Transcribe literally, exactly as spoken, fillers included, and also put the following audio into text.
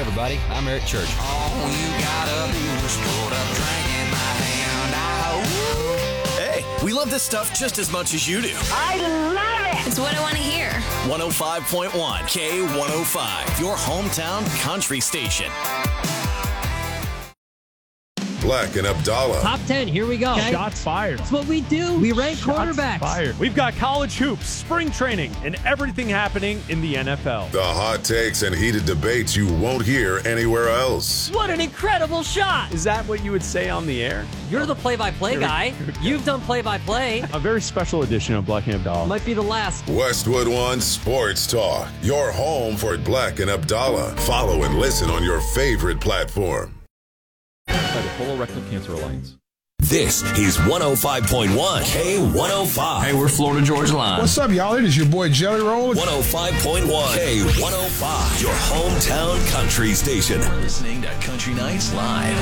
everybody. I'm Eric Church. All you gotta do is put a drink in my hand. I, Hey, we love this stuff just as much as you do. I love it. It's what I want to hear. one oh five point one K one oh five, your hometown country station. Black and Abdallah. Top ten, here we go. Okay. Shots fired. That's what we do. We rank Shots quarterbacks. fired. We've got college hoops, spring training, and everything happening in the N F L. The hot takes and heated debates you won't hear anywhere else. What an incredible shot. Is that what you would say on the air? You're the play-by-play guy. You've done play-by-play. A very special edition of Black and Abdallah. Might be the last. Westwood One Sports Talk, your home for Black and Abdallah. Follow and listen on your favorite platform. By the Colorectal Cancer Alliance. This is one oh five point one K one oh five. Hey, we're Florida Georgia Line. What's up, y'all? It is your boy Jelly Roll. one oh five point one K one oh five, your hometown country station. Listening to Country Nights Live.